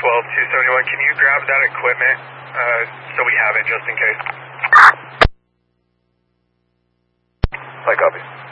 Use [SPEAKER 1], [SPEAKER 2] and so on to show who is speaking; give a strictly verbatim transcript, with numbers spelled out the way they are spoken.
[SPEAKER 1] twelve two seventy-one, can you grab that equipment uh, so we have it just in case?
[SPEAKER 2] I copy.